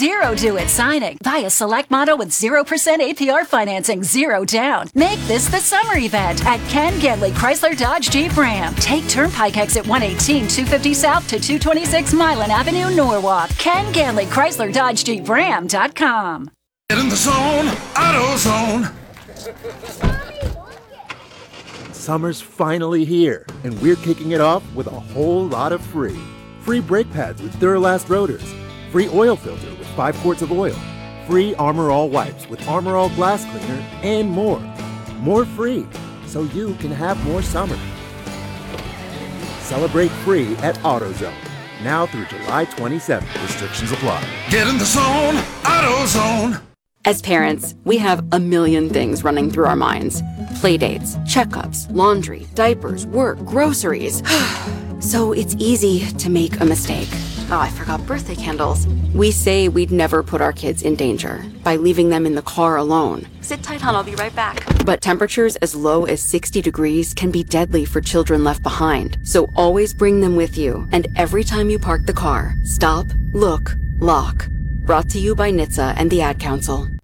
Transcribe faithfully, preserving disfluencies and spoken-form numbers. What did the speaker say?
Zero do-it signing. Buy a select model with zero percent A P R financing, zero down. Make this the summer event at Ken Ganley Chrysler Dodge Jeep Ram. Take Turnpike exit one eighteen, two fifty South to two twenty-six Milan Avenue, Norwalk. Ken Ganley Chrysler Dodge Jeep Ram dot com. Get in the zone, AutoZone. Summer's finally here, and we're kicking it off with a whole lot of free. Free brake pads with Duralast rotors. Free oil filter with five quarts of oil. Free Armor All wipes with Armor All glass cleaner, and more. More free, so you can have more summer. Celebrate free at AutoZone. Now through July twenty-seventh. Restrictions apply. Get in the zone, AutoZone. As parents, we have a million things running through our minds. Playdates, checkups, laundry, diapers, work, groceries. So it's easy to make a mistake. Oh, I forgot birthday candles. We say we'd never put our kids in danger by leaving them in the car alone. Sit tight, hon, I'll be right back. But temperatures as low as sixty degrees can be deadly for children left behind. So always bring them with you. And every time you park the car, stop, look, lock. Brought to you by N H T S A and the Ad Council.